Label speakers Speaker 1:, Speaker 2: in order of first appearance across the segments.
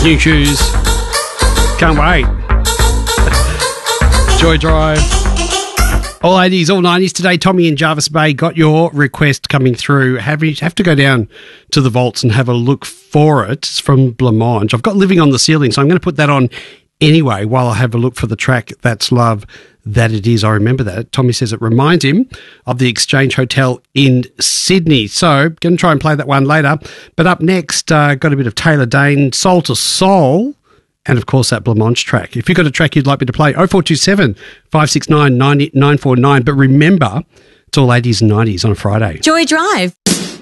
Speaker 1: New shoes. Can't wait. Joy Drive. All 80s, all 90s. Today, Tommy in Jarvis Bay got your request coming through. Have to go down to the vaults and have a look for it. It's from Blancmange. I've got Living on the Ceiling, so I'm going to put that on anyway while I have a look for the track That's Love That It Is. I remember that. Tommy says it reminds him of the Exchange Hotel in Sydney. So, going to try and play that one later. But up next, got a bit of Taylor Dayne, Soul to Soul. And, of course, that Blancmange track. If you've got a track you'd like me to play, 0427 569 949. But remember, it's all 80s and 90s on a Friday.
Speaker 2: Joy Drive.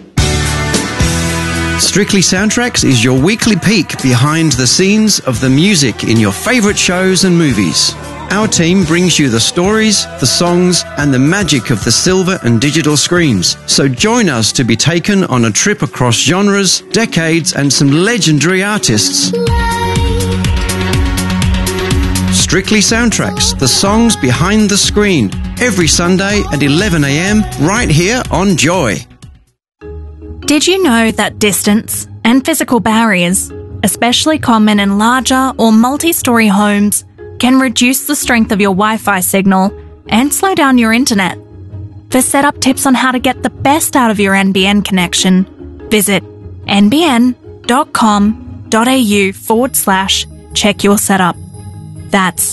Speaker 3: Strictly Soundtracks is your weekly peek behind the scenes of the music in your favourite shows and movies. Our team brings you the stories, the songs, and the magic of the silver and digital screens. So join us to be taken on a trip across genres, decades, and some legendary artists. Strictly Soundtracks, the songs behind the screen, every Sunday at 11 a.m, right here on Joy.
Speaker 4: Did you know that distance and physical barriers, especially common in larger or multi-storey homes, can reduce the strength of your Wi-Fi signal and slow down your internet? For setup tips on how to get the best out of your NBN connection, visit nbn.com.au/check your setup. That's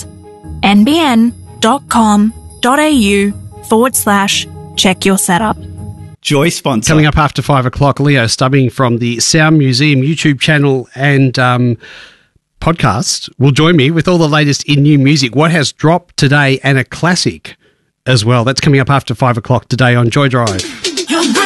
Speaker 4: nbn.com.au/check your setup.
Speaker 5: Joy sponsor.
Speaker 1: Coming up after 5 o'clock, Leo Stubbing from the Sound Museum YouTube channel and podcast will join me with all the latest in new music, what has dropped today, and a classic as well. That's coming up after 5 o'clock today on Joy Drive.